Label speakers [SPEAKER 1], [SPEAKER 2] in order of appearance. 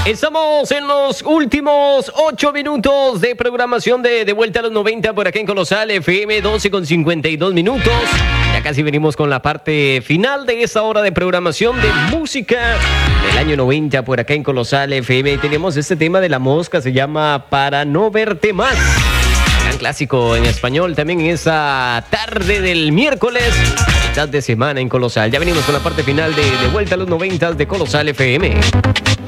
[SPEAKER 1] Estamos en los últimos 8 minutos de programación de Vuelta a los 90 por acá en Colosal FM, 12:52. Ya casi venimos con la parte final de esta hora de programación de música del año 90 por acá en Colosal FM. Tenemos este tema de La Mosca, se llama Para no verte más. Gran clásico en español también en esa tarde del miércoles, mitad de semana en Colosal. Ya venimos con la parte final de Vuelta a los 90 de Colosal FM.